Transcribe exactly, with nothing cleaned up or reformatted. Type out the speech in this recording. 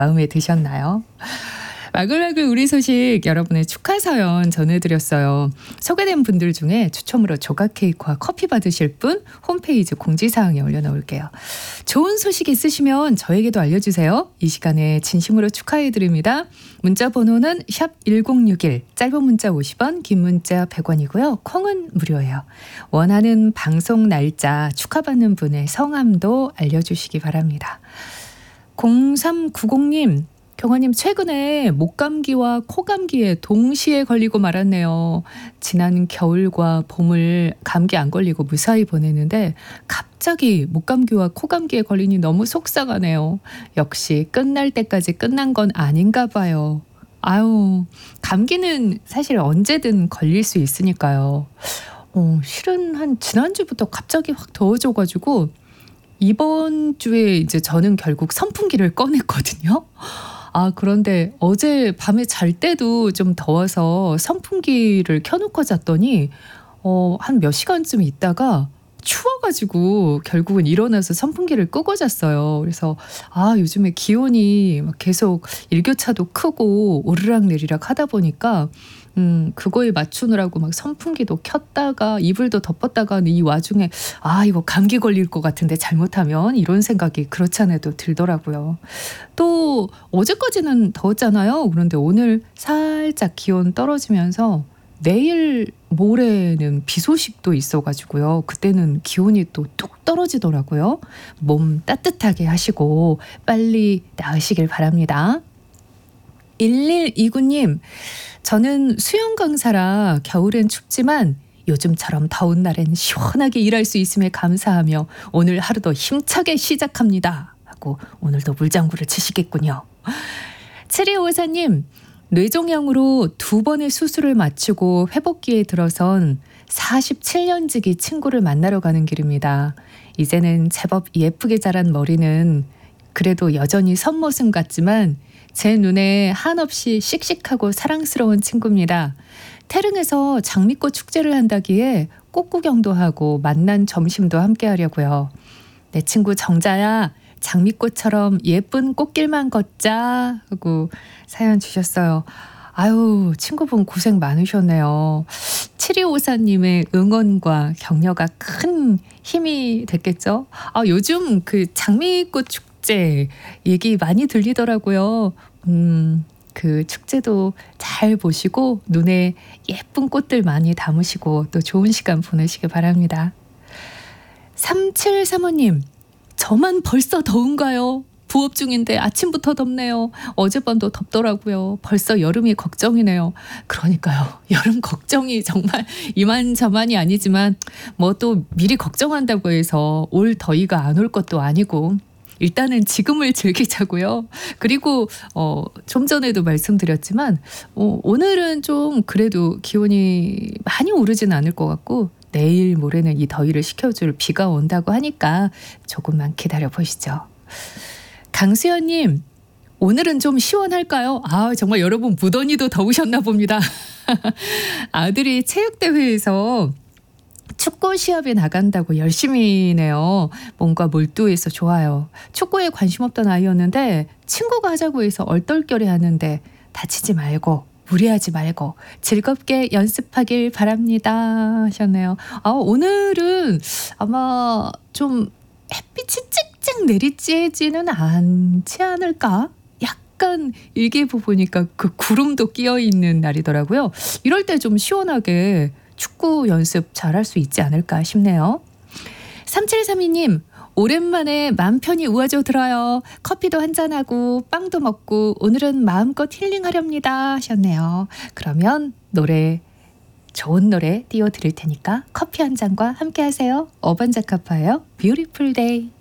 마음에 드셨나요? 마글마글 우리 소식 여러분의 축하 사연 전해드렸어요. 소개된 분들 중에 추첨으로 조각 케이크와 커피 받으실 분 홈페이지 공지사항에 올려놓을게요. 좋은 소식 있으시면 저에게도 알려주세요. 이 시간에 진심으로 축하해드립니다. 문자 번호는 샵 일공육일, 짧은 문자 오십 원, 긴 문자 백 원이고요. 콩은 무료예요. 원하는 방송 날짜, 축하받는 분의 성함도 알려주시기 바랍니다. 공삼구공님, 경아님 최근에 목감기와 코감기에 동시에 걸리고 말았네요. 지난 겨울과 봄을 감기 안 걸리고 무사히 보내는데 갑자기 목감기와 코감기에 걸리니 너무 속상하네요. 역시 끝날 때까지 끝난 건 아닌가 봐요. 아유, 감기는 사실 언제든 걸릴 수 있으니까요. 어, 실은 한 지난주부터 갑자기 확 더워져가지고 이번 주에 이제 저는 결국 선풍기를 꺼냈거든요. 아, 그런데 어제 밤에 잘 때도 좀 더워서 선풍기를 켜놓고 잤더니 어, 한 몇 시간쯤 있다가 추워가지고 결국은 일어나서 선풍기를 끄고 잤어요. 그래서 아, 요즘에 기온이 막 계속 일교차도 크고 오르락내리락 하다 보니까 음, 그거에 맞추느라고 막 선풍기도 켰다가 이불도 덮었다가 이 와중에 아, 이거 감기 걸릴 것 같은데 잘못하면 이런 생각이 그렇지 않아도 들더라고요. 또 어제까지는 더웠잖아요. 그런데 오늘 살짝 기온 떨어지면서 내일 모레는 비 소식도 있어가지고요. 그때는 기온이 또 뚝 떨어지더라고요. 몸 따뜻하게 하시고 빨리 나으시길 바랍니다. 일일이구님, 저는 수영 강사라 겨울엔 춥지만 요즘처럼 더운 날엔 시원하게 일할 수 있음에 감사하며 오늘 하루도 힘차게 시작합니다. 하고 오늘도 물장구를 치시겠군요. 칠이오사님, 뇌종양으로 두 번의 수술을 마치고 회복기에 들어선 사십칠 년지기 친구를 만나러 가는 길입니다. 이제는 제법 예쁘게 자란 머리는 그래도 여전히 선모습 같지만 제 눈에 한없이 씩씩하고 사랑스러운 친구입니다. 태릉에서 장미꽃 축제를 한다기에 꽃 구경도 하고 만난 점심도 함께 하려고요. 내 친구 정자야, 장미꽃처럼 예쁜 꽃길만 걷자 하고 사연 주셨어요. 아유, 친구분 고생 많으셨네요. 칠이오사님의 응원과 격려가 큰 힘이 됐겠죠. 아, 요즘 그 장미꽃 축제 얘기 많이 들리더라고요. 음, 그 축제도 잘 보시고 눈에 예쁜 꽃들 많이 담으시고 또 좋은 시간 보내시길 바랍니다. 삼칠삼오님, 저만 벌써 더운가요? 부업 중인데 아침부터 덥네요. 어젯밤도 덥더라고요. 벌써 여름이 걱정이네요. 그러니까요. 여름 걱정이 정말 이만저만이 아니지만 뭐 또 미리 걱정한다고 해서 올 더위가 안 올 것도 아니고 일단은 지금을 즐기자고요. 그리고 어, 좀 전에도 말씀드렸지만 어, 오늘은 좀 그래도 기온이 많이 오르진 않을 것 같고 내일 모레는 이 더위를 식혀줄 비가 온다고 하니까 조금만 기다려 보시죠. 강수연님, 오늘은 좀 시원할까요? 아, 정말 여러분 무더니도 더우셨나 봅니다. 아들이 체육대회에서 축구 시합에 나간다고 열심히네요. 뭔가 몰두해서 좋아요. 축구에 관심 없던 아이였는데 친구가 하자고 해서 얼떨결에 하는데 다치지 말고 무리하지 말고 즐겁게 연습하길 바랍니다 하셨네요. 아, 오늘은 아마 좀 햇빛이 찍찍 내리쬐지는 않지 않을까? 약간 일기예보 보니까 그 구름도 끼어 있는 날이더라고요. 이럴 때 좀 시원하게 축구 연습 잘할 수 있지 않을까 싶네요. 삼칠삼이님, 오랜만에 마음 편히 우아져 들어요. 커피도 한잔하고 빵도 먹고 오늘은 마음껏 힐링하렵니다 하셨네요. 그러면 노래, 좋은 노래 띄워드릴 테니까 커피 한 잔과 함께 하세요. 어반자카파예요. Beautiful Day.